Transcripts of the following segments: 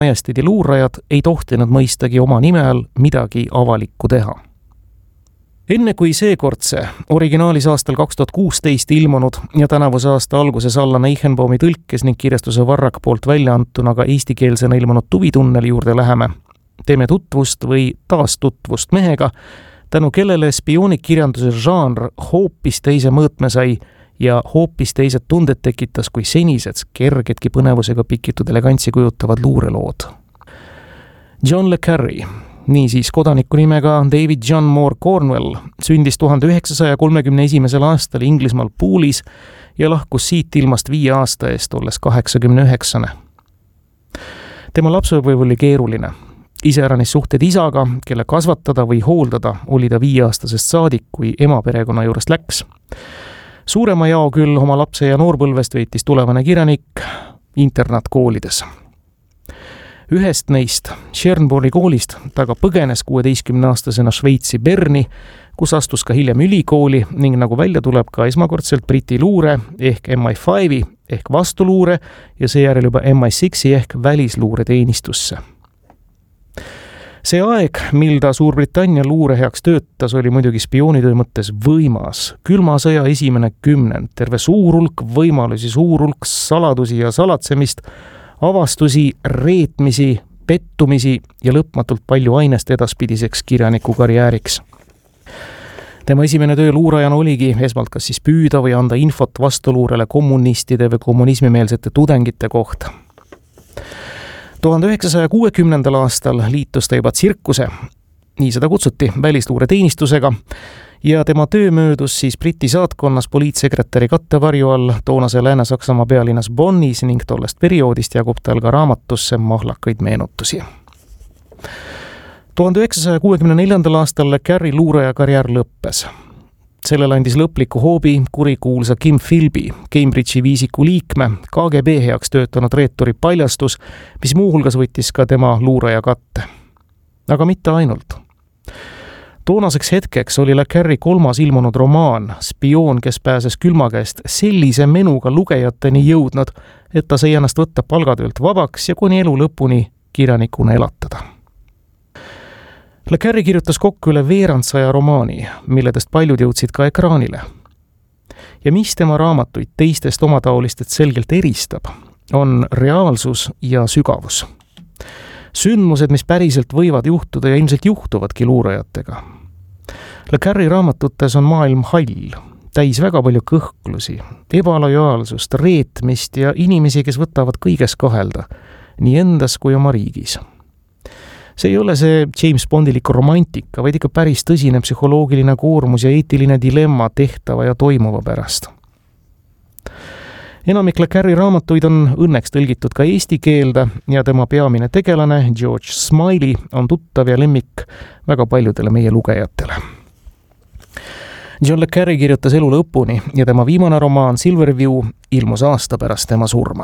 majesteedi luurajad ei tohtinud mõistagi oma nime all midagi avalikku teha. Enne kui seekordse originaalis aastal 2016 ilmunud ja tänavuse aasta alguses Allan Eichenbaumi tõlkes ning kirjastuse Varrak poolt välja antuna ka eestikeelsena ilmunud Tuvitunneli juurde läheme, teeme tutvust või taastutvust mehega, tänu kellele spioonikirjanduse žanr hoopis teise mõõtme sai ja hoopis teised tunded tekitas kui senised kergedki põnevusega pikitud elegantsi kujutavad luurelood. John le Carré, niisiis kodaniku nimega David John Moore Cornwell, sündis 1931. aastal Inglismaal Poolis ja lahkus siit ilmast 5 aasta eest, olles 89. Tema lapsepõlv oli keeruline. Iseäranis suhted isaga, kelle kasvatada või hooldada oli ta 5-aastasest saadik, kui ema perekonna juurest läks. Suurema jao küll oma lapse ja noorpõlvest veetis tulevane kirjanik internaatkoolides. Ühest neist, Schernsborgi koolist, ta ka põgenes 16-aastasena Šveitsi Berni, kus astus ka hiljem ülikooli ning nagu välja tuleb ka esmakordselt Briti luure ehk MI5 ehk vastuluure ja seejärel juba MI6 ehk välisluure teenistusse. See aeg, mil ta Suurbritannia luure heaks töötas, oli muidugi spioonitöö mõttes võimas. Külma sõja esimene 10, terve suur hulk võimalusi, suur hulk saladusi ja salatsemist, avastusi, reetmisi, pettumisi ja lõpmatult palju ainest edaspidiseks kirjaniku karjääriks. Tema esimene töö luurajana oligi esmalt kas siis püüda või anda infot vastuluurele kommunistide või kommunismimeelsete tudengite kohta. 1960. aastal liitus ta juba tsirkuse, nii seda kutsuti, välisluure teenistusega, ja tema töö möödus siis Briti saatkonnas poliitsekretäri kattevarju all toonase Lääne-Saksamaa pealinnas Bonnis ning tollest perioodist jagub tal ka raamatusse mahlakaid meenutusi. 1964. aastal Le Carré luuraja karjäär lõppes. Sellele andis lõpliku hoobi kurikuulsa Kim Philby, Cambridge'i viisiku liikme, KGB heaks töötanud reeturi paljastus, mis muuhulgas võttis ka tema luuraja katte. Aga mitte ainult. Toonaseks hetkeks oli Le Carré 3. ilmunud romaan Spioon, kes pääses külma käest sellise menuga lugejateni jõudnud, et ta sai ennast võtta palgatöölt vabaks ja kuni elu lõpuni kirjanikuna elatada. Le Carré kirjutas kokku üle 200 romaani, milledest paljud jõudsid ka ekraanile. Ja mis tema raamatuid teistest omataolistest selgelt eristab, on reaalsus ja sügavus. Sündmused, mis päriselt võivad juhtuda ja ilmselt juhtuvadki luurajatega. Le Carré raamatutes on maailm hall, täis väga palju kõhklusi, ebalojaalsust, reetmist ja inimesi, kes võtavad kõiges kahelda, nii endas kui oma riigis. See ei ole see James Bondilik romantika, vaid ikka päris tõsine psühholoogiline koormus ja eetiline dilemma tehtava ja toimuva pärast. Enamik Le Carré raamatuid on õnneks tõlgitud ka eesti keelde ja tema peamine tegelane, George Smiley, on tuttav ja lemmik väga paljudele meie lugejatele. John Le Carré kirjutas elu lõpuni ja tema viimane romaan Silverview ilmus aasta pärast tema surma.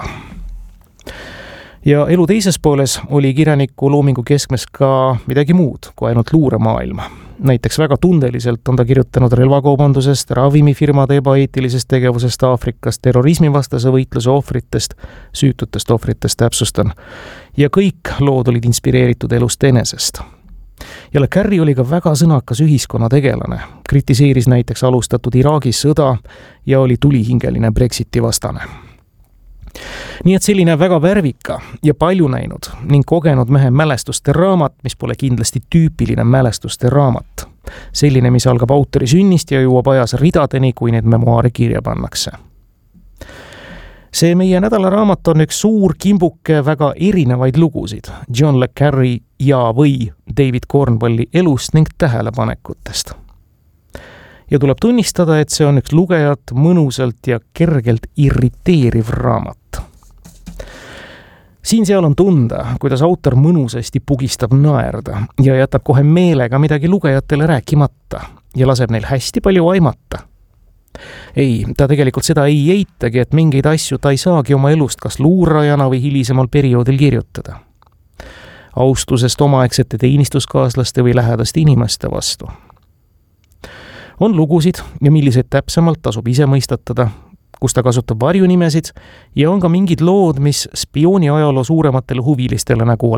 Ja elu teises pooles oli kirjaniku loomingu keskmes ka midagi muud kui ainult luuremaailma. Näiteks väga tundeliselt on ta kirjutanud relvakaubandusest, ravimifirmade ebaeetilisest tegevusest Aafrikas, terrorismivastase võitluse ohvritest, süütutest ohvritest täpsustan. Ja kõik lood olid inspireeritud elust enesest. Ja Le Carré oli ka väga sõnakas ühiskonnategelane, kritiseeris näiteks alustatud Iraagi sõda ja oli tulihingeline Brexiti vastane. Nii et selline väga värvika ja palju näinud ning kogenud mehe mälestuste raamat, mis pole kindlasti tüüpiline mälestuste raamat. Selline, mis algab autori sünnist ja jõuab ajas ridadeni, kui need memuaare kirja pannakse. See meie nädala raamat on üks suur kimbuke väga erinevaid lugusid John Le Carré ja või David Cornwelli elust ning tähelepanekutest. Ja tuleb tunnistada, et see on üks lugejat mõnusalt ja kergelt irriteeriv raamat. Siin-seal on tunda, kuidas autor mõnusasti pugistab naerda ja jätab kohe meelega midagi lugejatele rääkimata ja laseb neil hästi palju aimata. Ei, ta tegelikult seda ei eitagi, et mingeid asju ta ei saagi oma elust kas luurajana või hilisemal perioodil kirjutada. Austusest omaaegsete teenistuskaaslaste või lähedaste inimeste vastu. On lugusid ja milliseid täpsemalt tasub ise mõistatada, kus ta kasutab varjunimesid ja on ka mingid lood, mis spiooni ajaloo suurematele huvilistele nägu